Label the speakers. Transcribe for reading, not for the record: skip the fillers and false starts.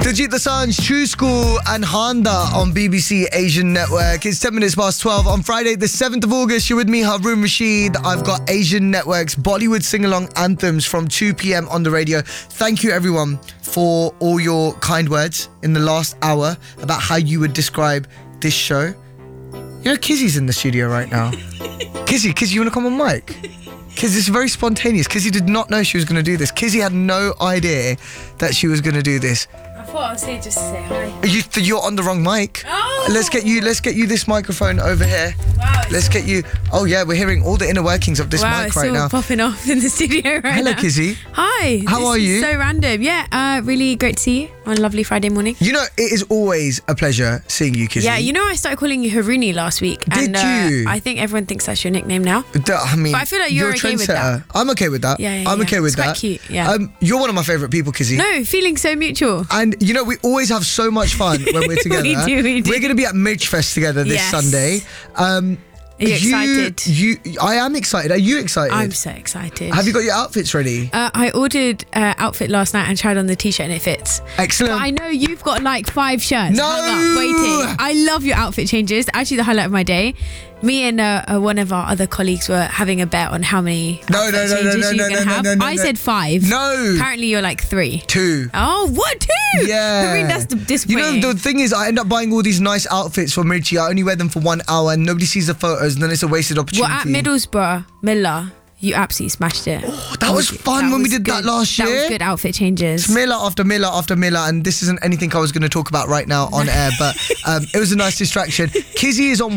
Speaker 1: Diljit Dosanjh, True School and Handa on BBC Asian Network. It's 10 minutes past 12 on Friday the 7th of August. You're with me, Haroon Rashid. I've got Asian Network's Bollywood sing-along anthems from 2 p.m. on the radio. Thank you everyone for all your kind words in the last hour about how you would describe this show. You know, Kizzy's in the studio right now. Kizzy, you want to come on mic? Kizzy, it's very spontaneous. Kizzy did not know she was going to do this. Kizzy had no idea that she was going to do this.
Speaker 2: I thought I was here just to say hi.
Speaker 1: You're on the wrong mic.
Speaker 2: Oh!
Speaker 1: Let's get you this microphone over here.
Speaker 2: Wow.
Speaker 1: Let's get you. Oh yeah, we're hearing all the inner workings of this
Speaker 2: Wow,
Speaker 1: mic
Speaker 2: it's
Speaker 1: right
Speaker 2: all
Speaker 1: now.
Speaker 2: popping off in the studio right
Speaker 1: Hello,
Speaker 2: now.
Speaker 1: Kizzy.
Speaker 2: Hi.
Speaker 1: How are you?
Speaker 2: This is so random. Yeah, really great to see you on a lovely Friday morning.
Speaker 1: You know, it is always a pleasure seeing you, Kizzy.
Speaker 2: Yeah, you know I started calling you Harooni last week.
Speaker 1: Did
Speaker 2: and,
Speaker 1: you?
Speaker 2: I think everyone thinks that's your nickname now.
Speaker 1: I mean,
Speaker 2: But I feel like you're
Speaker 1: a
Speaker 2: okay with
Speaker 1: trendsetter. I'm okay with that.
Speaker 2: Yeah,
Speaker 1: I'm okay with
Speaker 2: it's
Speaker 1: that.
Speaker 2: quite cute, yeah.
Speaker 1: You're one of my favourite people, Kizzy.
Speaker 2: No, feeling so mutual.
Speaker 1: And you know, we always have so much fun when we're together.
Speaker 2: We do.
Speaker 1: We're going to be at Midge Fest together this
Speaker 2: Yes.
Speaker 1: Sunday.
Speaker 2: Are you excited?
Speaker 1: I am excited. Are you excited?
Speaker 2: I'm so excited.
Speaker 1: Have you got your outfits ready?
Speaker 2: I ordered outfit last night and tried on the t-shirt and it fits.
Speaker 1: Excellent.
Speaker 2: But I know you've got like 5 shirts
Speaker 1: No!
Speaker 2: hung up waiting. I love your outfit changes. Actually, the highlight of my day. Me and one of our other colleagues were having a bet on how many outfit changes you were going to have. I said 5.
Speaker 1: No.
Speaker 2: Apparently, you're like 3.
Speaker 1: 2.
Speaker 2: Oh, what? 2?
Speaker 1: Yeah.
Speaker 2: I mean, that's disappointing.
Speaker 1: You know, the thing is, I end up buying all these nice outfits for Mirchi. I only wear them for 1 hour and nobody sees the photos and then it's a wasted opportunity.
Speaker 2: Well, at Middlesbrough, Miller, you absolutely smashed it.
Speaker 1: Oh, that was fun when we did that last year.
Speaker 2: That was good outfit changes.
Speaker 1: Miller after Miller after Miller, and this isn't anything I was going to talk about right now on air, but it was a nice distraction. Kizzy is on